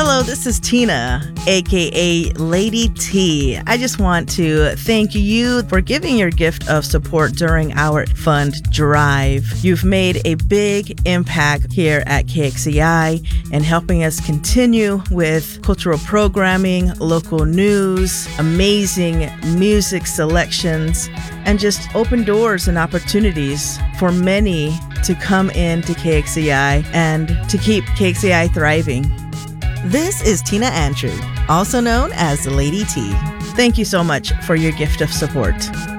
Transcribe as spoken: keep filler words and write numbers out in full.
Hello, this is Tina, aka Lady T. I just want to thank you for giving your gift of support during our fund drive. You've made a big impact here at K X A I and helping us continue with cultural programming, local news, amazing music selections, and just open doors and opportunities for many to come into K X A I and to keep K X A I thriving. This is Tina Andrew, also known as Lady T. Thank you so much for your gift of support.